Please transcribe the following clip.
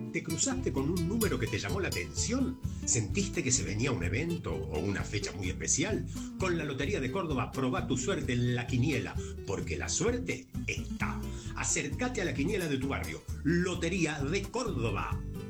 ¿Te cruzaste con un número que te llamó la atención? ¿Sentiste que se venía un evento o una fecha muy especial? Con la Lotería de Córdoba probá tu suerte en la quiniela, porque la suerte está. Acércate a la quiniela de tu barrio. Lotería de Córdoba.